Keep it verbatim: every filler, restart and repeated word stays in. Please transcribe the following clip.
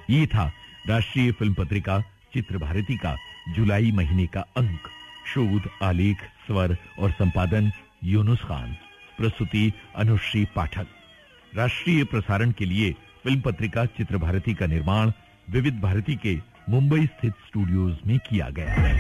ये था राष्ट्रीय फिल्म पत्रिका चित्र भारती का जुलाई महीने का अंक। शोध, आलेख, स्वर और संपादन यूनुस खान। प्रस्तुति अनुश्री पाठक। राष्ट्रीय प्रसारण के लिए फिल्म पत्रिका चित्र भारती का निर्माण विविध भारती के मुंबई स्थित स्टूडियोज में किया गया है।